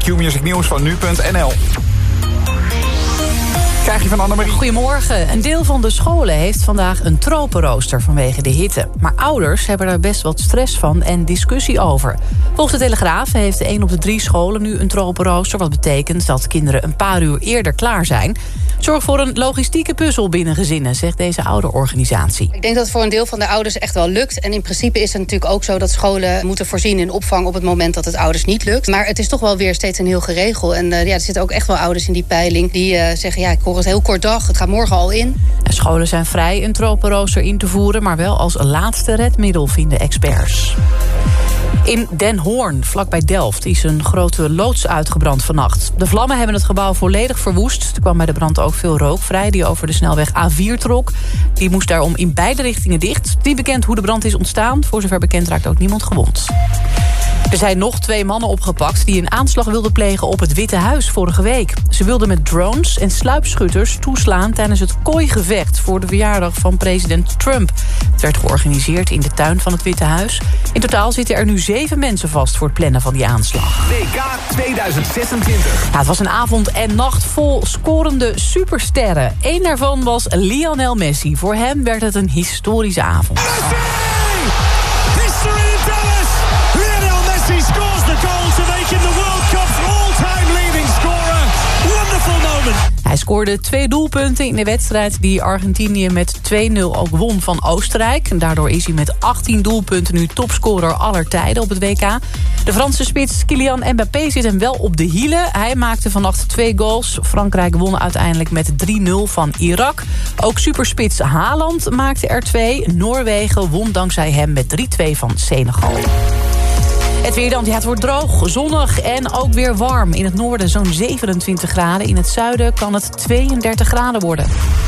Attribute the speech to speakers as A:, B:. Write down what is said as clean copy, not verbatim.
A: Q-music nieuws van nu.nl. Krijg je van Annemarie.
B: Goedemorgen. Een deel van de scholen heeft vandaag een tropenrooster vanwege de hitte. Maar ouders hebben er best wat stress van en discussie over. Volgens de Telegraaf heeft 1 op de 3 scholen nu een tropenrooster. Wat betekent dat kinderen een paar uur eerder klaar zijn. Zorg voor een logistieke puzzel binnen gezinnen, zegt deze ouderorganisatie.
C: Ik denk dat het voor een deel van de ouders echt wel lukt. En in principe is het natuurlijk ook zo dat scholen moeten voorzien in opvang op het moment dat het ouders niet lukt. Maar het is toch wel weer steeds een heel geregel. En er zitten ook echt wel ouders in die peiling die zeggen, ja, ik hoor het heel kort dag, het gaat morgen al in.
B: En scholen zijn vrij een tropenrooster in te voeren, maar wel als laatste redmiddel, vinden experts. In Den Hoorn, vlakbij Delft, is een grote loods uitgebrand vannacht. De vlammen hebben het gebouw volledig verwoest. Er kwam bij de brand ook veel rook vrij die over de snelweg A4 trok. Die moest daarom in beide richtingen dicht. Het is niet bekend hoe de brand is ontstaan. Voor zover bekend raakt ook niemand gewond. Er zijn nog 2 mannen opgepakt die een aanslag wilden plegen op het Witte Huis vorige week. Ze wilden met drones en sluipschutters toeslaan tijdens het kooigevecht voor de verjaardag van president Trump. Het werd georganiseerd in de tuin van het Witte Huis. In totaal zitten er nu 7 mensen vast voor het plannen van die aanslag.
A: WK 2026.
B: Ja, het was een avond en nacht vol scorende supersterren. Eén daarvan was Lionel Messi. Voor hem werd het een historische avond.
D: History in Dallas! Lionel Messi scores the goal to make him the World Cup's all-time leading scorer. Wonderful moment.
B: Hij scoorde 2 doelpunten in de wedstrijd die Argentinië met 2-0 ook won van Oostenrijk. En daardoor is hij met 18 doelpunten nu topscorer aller tijden op het WK. De Franse spits Kylian Mbappé zit hem wel op de hielen. Hij maakte vannacht 2 goals. Frankrijk won uiteindelijk met 3-0 van Irak. Ook superspits Haaland maakte er 2. Noorwegen won dankzij hem met 3-2 van Senegal. Het weer dan, het wordt droog, zonnig en ook weer warm. In het noorden zo'n 27 graden. In het zuiden kan het 32 graden worden.